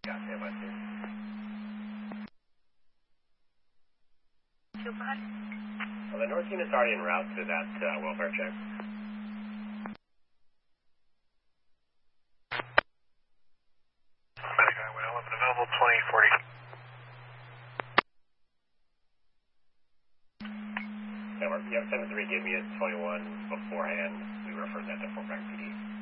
Yeah, stand by, please. Well, the North unit's already en route to that welfare check. Medic Highway 11 available, 2040. Yeah, you have 7-3, give me a 21 beforehand. We referred that to Fort Bragg PD.